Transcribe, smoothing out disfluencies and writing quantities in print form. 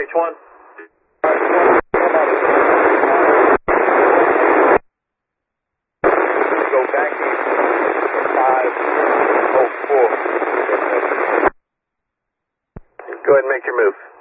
Reach 1. Go back east, 504. Go ahead and make your move.